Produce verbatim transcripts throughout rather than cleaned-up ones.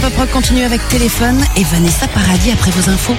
Pop Rock continue avec Téléphone et Vanessa Paradis après vos infos.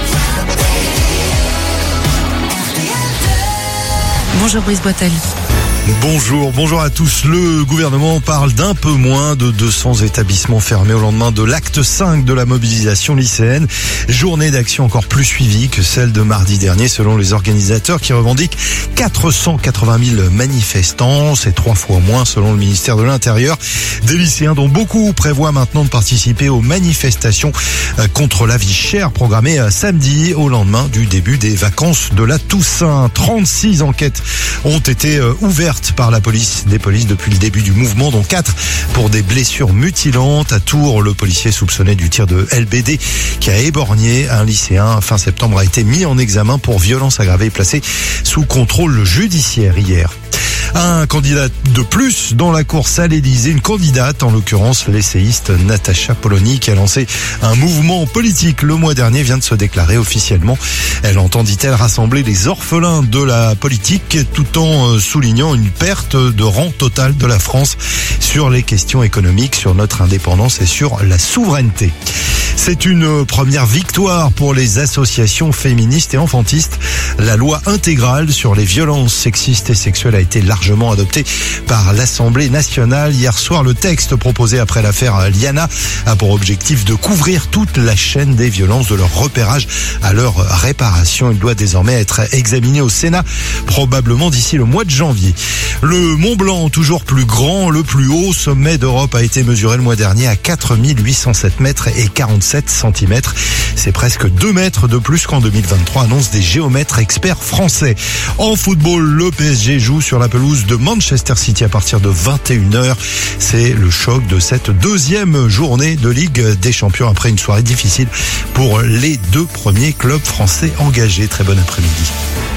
Bonjour Brice Boitel. Bonjour, bonjour à tous. Le gouvernement parle d'un peu moins de deux cents établissements fermés au lendemain de l'acte cinq de la mobilisation lycéenne. Journée d'action encore plus suivie que celle de mardi dernier selon les organisateurs qui revendiquent quatre cent quatre-vingt mille manifestants. C'est trois fois moins selon le ministère de l'Intérieur. Des lycéens dont beaucoup prévoient maintenant de participer aux manifestations contre la vie chère programmées samedi au lendemain du début des vacances de la Toussaint. trente-six enquêtes ont été ouvertes par la police des polices depuis le début du mouvement, dont quatre pour des blessures mutilantes. À Tours, le policier soupçonné du tir de L B D qui a éborgné un lycéen fin septembre a été mis en examen pour violence aggravée et placé sous contrôle judiciaire hier. Un candidat de plus dans la course à l'Élysée, une candidate, en l'occurrence l'essayiste Natacha Polony, qui a lancé un mouvement politique le mois dernier, vient de se déclarer officiellement. Elle entend, dit-elle, rassembler les orphelins de la politique tout en soulignant une perte de rang totale de la France sur les questions économiques, sur notre indépendance et sur la souveraineté. C'est une première victoire pour les associations féministes et enfantistes. La loi intégrale sur les violences sexistes et sexuelles a été largement adoptée par l'Assemblée nationale. Hier soir, le texte proposé après l'affaire Liana a pour objectif de couvrir toute la chaîne des violences, de leur repérage à leur réparation. Il doit désormais être examiné au Sénat, probablement d'ici le mois de janvier. Le Mont Blanc, toujours plus grand, le plus haut sommet d'Europe, a été mesuré le mois dernier à quatre mille huit cent sept mètres et quarante-sept centimètres. C'est presque deux mètres de plus qu'en deux mille vingt-trois, annoncent des géomètres experts français. En football, le P S G joue sur la pelouse de Manchester City à partir de vingt et une heures. C'est le choc de cette deuxième journée de Ligue des Champions après une soirée difficile pour les deux premiers clubs français engagés. Très bon après-midi.